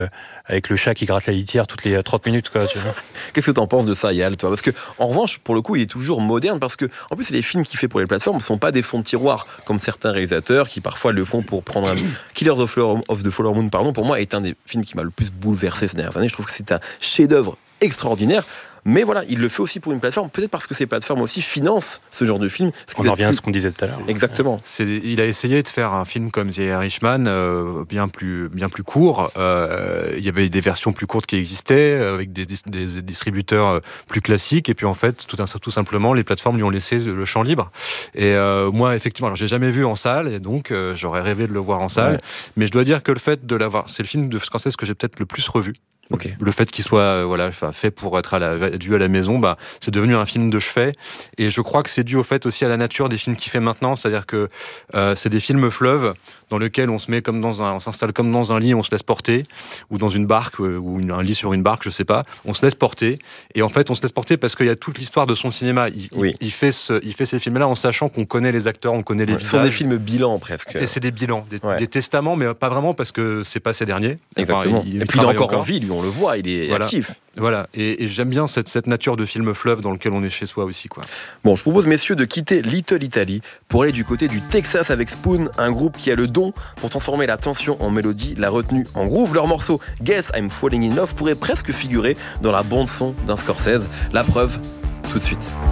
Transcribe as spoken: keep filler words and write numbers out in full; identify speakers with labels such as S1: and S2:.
S1: avec le chat qui gratte la litière toutes les trente minutes, quoi, tu vois.
S2: Qu'est-ce que t'en penses de ça, Yal, toi? Parce que, en revanche, pour le coup, il est toujours moderne parce que, en plus, les films qu'il fait pour les plateformes ne sont pas des fonds de tiroir comme certains réalisateurs qui parfois le font pour prendre un Killers of, Flower, of the Flower Moon, pardon, pour moi, est un des films qui m'a le plus bouleversé ces dernières années. Je trouve que c'est un chef-d'œuvre extraordinaire. Mais voilà, il le fait aussi pour une plateforme, peut-être parce que ces plateformes aussi financent ce genre de film.
S1: On en revient à ce qu'on disait tout à l'heure.
S2: Exactement.
S3: C'est, il a essayé de faire un film comme The Irishman, euh, bien plus, bien plus court. Euh, il y avait des versions plus courtes qui existaient, avec des, des, des distributeurs plus classiques. Et puis en fait, tout, tout simplement, les plateformes lui ont laissé le champ libre. Et euh, moi, effectivement, alors j'ai jamais vu en salle, et donc euh, j'aurais rêvé de le voir en salle. Ouais. Mais je dois dire que le fait de l'avoir, c'est le film de Scorsese que j'ai peut-être le plus revu. Okay. Le fait qu'il soit euh, voilà, fait pour être à la, dû à la maison, bah, c'est devenu un film de chevet. Et je crois que c'est dû au fait aussi à la nature des films qu'il fait maintenant. C'est-à-dire que euh, c'est des films fleuves dans lesquels on se met comme dans un, on s'installe comme dans un lit, on se laisse porter, ou dans une barque, euh, ou une, un lit sur une barque, je sais pas. On se laisse porter. Et en fait, on se laisse porter parce qu'il y a toute l'histoire de son cinéma. Il, oui. il, il, fait, ce, il fait ces films-là en sachant qu'on connaît les acteurs, on connaît les ouais, visages.
S2: Ce sont des films bilans presque.
S3: Et c'est des bilans, des, ouais. des testaments, mais pas vraiment parce que c'est pas ces derniers.
S2: Exactement. Enfin, il, il et puis il est encore, encore en vie, lui, on le voit, il est
S3: voilà.
S2: actif.
S3: Voilà, et, et j'aime bien cette, cette nature de film fleuve dans lequel on est chez soi aussi, quoi.
S2: Bon, je propose, messieurs, de quitter Little Italy pour aller du côté du Texas avec Spoon, un groupe qui a le don pour transformer la tension en mélodie, la retenue en groove. Leur morceau Guess I'm Falling in Love pourrait presque figurer dans la bande-son d'un Scorsese. La preuve, tout de suite.